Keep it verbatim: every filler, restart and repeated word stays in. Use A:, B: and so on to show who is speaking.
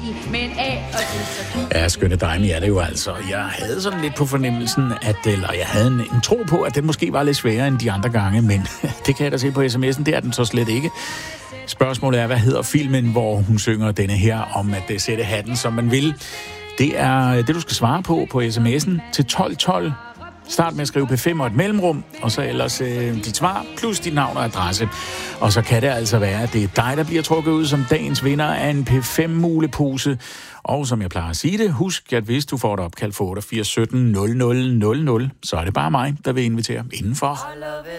A: Med en A og en.
B: Ja, skønne Daimi er det jo altså. Jeg havde sådan lidt på fornemmelsen, at, eller jeg havde en, en tro på, at den måske var lidt sværere end de andre gange, men det kan jeg da se på sms'en, det er den så slet ikke. Spørgsmålet er, hvad hedder filmen, hvor hun synger denne her om at sætte hatten, som man vil. Det er det, du skal svare på på sms'en til tolv tolv. Start med at skrive P fem og et mellemrum, og så ellers øh, dit svar, plus dit navn og adresse. Og så kan det altså være, at det er dig, der bliver trukket ud som dagens vinder af en P fem mulepose. Og som jeg plejer at sige det, husk, at hvis du får et opkald for otteogfirs sytten nul nul nul nul, så er det bare mig, der vil invitere indenfor.